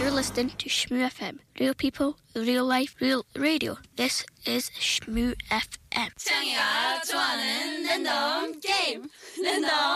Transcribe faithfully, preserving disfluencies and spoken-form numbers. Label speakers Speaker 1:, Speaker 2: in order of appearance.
Speaker 1: You're listening to Shmoo F M. Real people, real life, real radio. This is Shmoo F M.
Speaker 2: 창이가 좋아하는 랜덤 게임. 랜덤